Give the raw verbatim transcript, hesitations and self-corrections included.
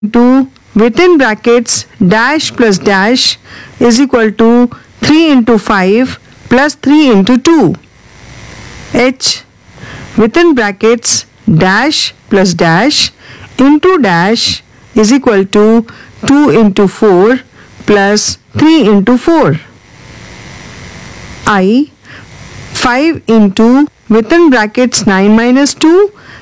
into within brackets dash plus dash is equal to three into five plus three into two. H within brackets dash plus dash into dash is equal to two into four plus three into four. I five into within brackets nine minus two